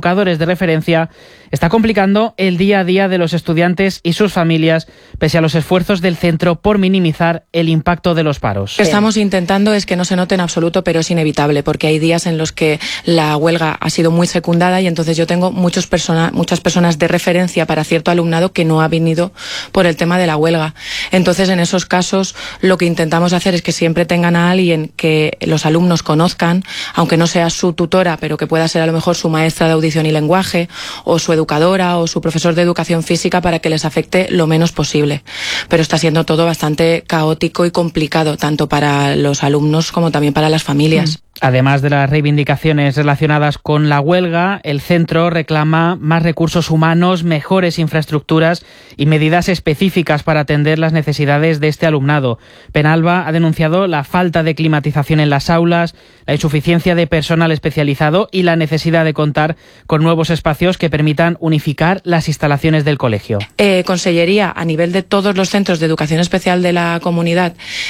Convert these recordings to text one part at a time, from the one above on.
educadores de referencia está complicando el día a día de los estudiantes y sus familias, pese a los esfuerzos del centro por minimizar el impacto de los paros. Lo que estamos intentando es que no se note en absoluto, pero es inevitable, porque hay días en los que la huelga ha sido muy secundada y entonces yo tengo muchas personas de referencia para cierto alumnado que no ha venido por el tema de la huelga. Entonces, en esos casos, lo que intentamos hacer es que siempre tengan a alguien que los alumnos conozcan, aunque no sea su tutora, pero que pueda ser a lo mejor su maestra de audición y lenguaje, o su educadora, o su profesor de educación física, para que les afecte lo menos posible. Pero está siendo todo bastante caótico y complicado, tanto para los alumnos como también para las familias. Además de las reivindicaciones relacionadas con la huelga, el centro reclama más recursos humanos, mejores infraestructuras y medidas específicas para atender las necesidades de este alumnado. Penalba ha denunciado la falta de climatización en las aulas, la insuficiencia de personal especializado y la necesidad de contar con nuevos espacios que permitan unificar las instalaciones del colegio. Consellería, a nivel de todos los centros de educación especial de la comunidad,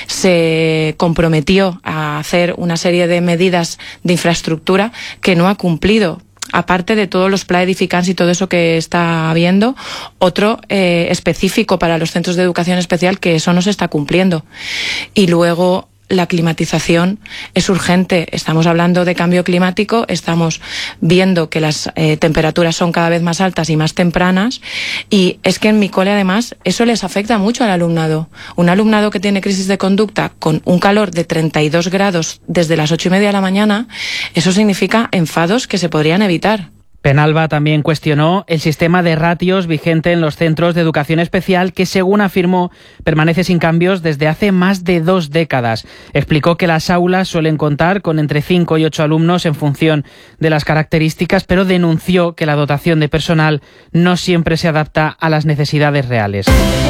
se comprometió a hacer una serie de medidas de infraestructura que no ha cumplido. Aparte de todos los Pla Edificants y todo eso que está habiendo, otro específico para los centros de educación especial, que eso no se está cumpliendo. Y luego la climatización es urgente. Estamos hablando de cambio climático, estamos viendo que las temperaturas son cada vez más altas y más tempranas, y es que en mi cole además eso les afecta mucho al alumnado. Un alumnado que tiene crisis de conducta con un calor de 32 grados desde las 8:30 de la mañana, eso significa enfados que se podrían evitar. Penalba también cuestionó el sistema de ratios vigente en los centros de educación especial, que, según afirmó, permanece sin cambios desde hace más de 2 décadas. Explicó que las aulas suelen contar con entre 5 y 8 alumnos en función de las características, pero denunció que la dotación de personal no siempre se adapta a las necesidades reales.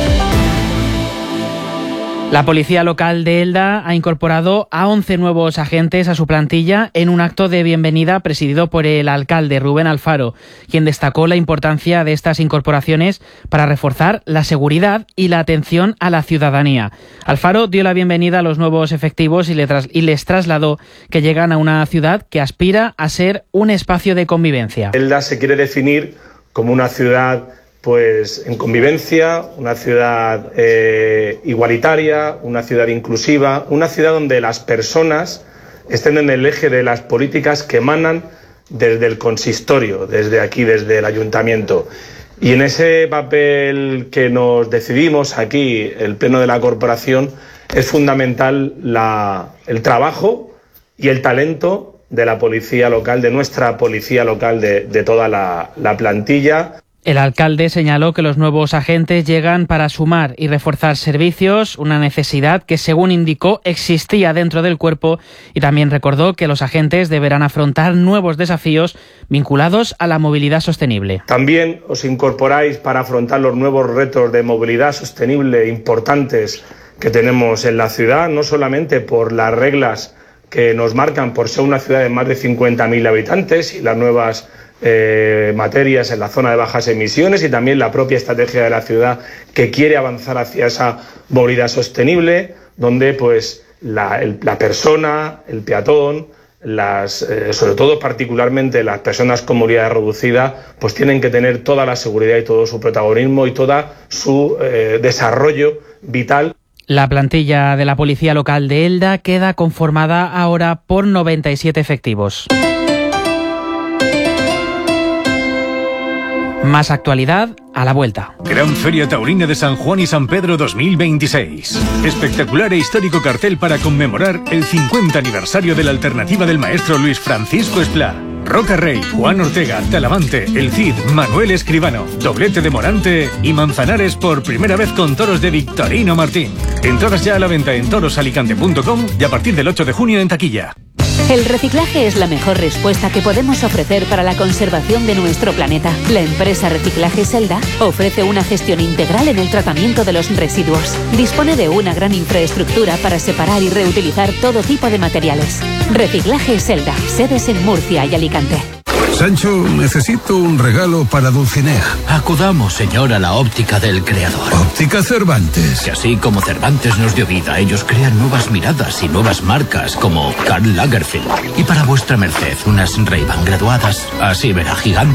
La policía local de Elda ha incorporado a 11 nuevos agentes a su plantilla en un acto de bienvenida presidido por el alcalde Rubén Alfaro, quien destacó la importancia de estas incorporaciones para reforzar la seguridad y la atención a la ciudadanía. Alfaro dio la bienvenida a los nuevos efectivos y les trasladó que llegan a una ciudad que aspira a ser un espacio de convivencia. Elda se quiere definir como una ciudad en convivencia, una ciudad igualitaria, una ciudad inclusiva, una ciudad donde las personas estén en el eje de las políticas que emanan desde el consistorio, desde aquí, desde el ayuntamiento. Y en ese papel que nos decidimos aquí, el pleno de la corporación, es fundamental el trabajo y el talento de la policía local, de nuestra policía local, de toda la plantilla. El alcalde señaló que los nuevos agentes llegan para sumar y reforzar servicios, una necesidad que, según indicó, existía dentro del cuerpo, y también recordó que los agentes deberán afrontar nuevos desafíos vinculados a la movilidad sostenible. También os incorporáis para afrontar los nuevos retos de movilidad sostenible importantes que tenemos en la ciudad, no solamente por las reglas que nos marcan por ser una ciudad de más de 50.000 habitantes y las nuevas materias en la zona de bajas emisiones, y también la propia estrategia de la ciudad que quiere avanzar hacia esa movilidad sostenible, donde la persona, el peatón, sobre todo particularmente las personas con movilidad reducida, pues tienen que tener toda la seguridad y todo su protagonismo y todo su desarrollo vital. La plantilla de la policía local de Elda queda conformada ahora por 97 efectivos. Más actualidad a la vuelta. Gran Feria Taurina de San Juan y San Pedro 2026. Espectacular e histórico cartel para conmemorar el 50 aniversario de la alternativa del maestro Luis Francisco Esplá. Roca Rey, Juan Ortega, Talavante, El Cid, Manuel Escribano, doblete de Morante y Manzanares por primera vez con toros de Victorino Martín. Entradas ya a la venta en torosalicante.com y a partir del 8 de junio en taquilla. El reciclaje es la mejor respuesta que podemos ofrecer para la conservación de nuestro planeta. La empresa Reciclajes Elda ofrece una gestión integral en el tratamiento de los residuos. Dispone de una gran infraestructura para separar y reutilizar todo tipo de materiales. Reciclajes Elda, sedes en Murcia y Alicante. Sancho, necesito un regalo para Dulcinea. Acudamos, señor, a la óptica del creador. Óptica Cervantes. Que así como Cervantes nos dio vida, ellos crean nuevas miradas y nuevas marcas, como Karl Lagerfeld. Y para vuestra merced, unas Ray-Ban graduadas, así verá, gigantes.